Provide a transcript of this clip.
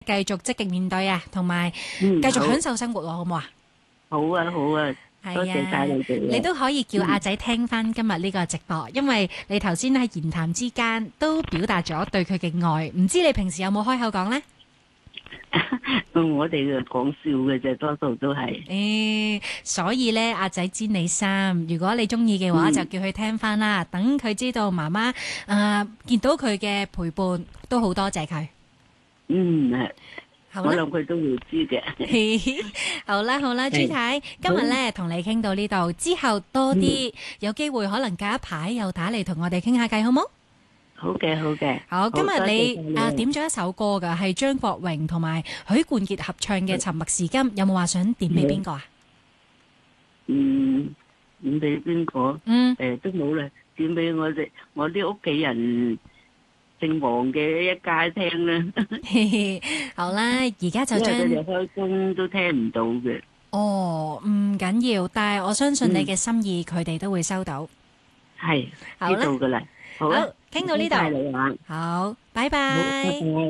繼續積極面對啊，同埋繼續享受生活喎，好唔好啊？ 好啊，好啊，多謝晒你哋啊。 你都可以叫阿仔聽翻今日呢個直播，因為你頭先喺言談之間都表達咗對佢嘅愛，唔知你平時有冇開口講呢？ 我哋講笑嘅啫，多數都係。 所以呢，阿仔知你心，如果你中意嘅話，就叫佢聽翻啦。等佢知道媽媽見到佢嘅陪伴，都好多謝佢。 我諗佢都會知嘅。 好啦好啦，朱太，今日呢同你傾到呢度，之後多啲有機會可能隔一排又打嚟同我哋傾下偈，好冇？ 好嘅好嘅。 好，今日你點咗一首歌㗎，係張國榮同埋許冠傑合唱嘅《沉默是金》，有冇話想點俾邊個啊？ 點俾邊個？都冇啦，點俾我啲屋企人。姓黃嘅一家聽啦。 好啦，而家就將因為佢哋開工都聽唔到嘅。 哦，唔緊要，但係我相信你嘅心意，佢哋都會收到。 係，知道噶啦。好， 傾到呢度。好，拜拜。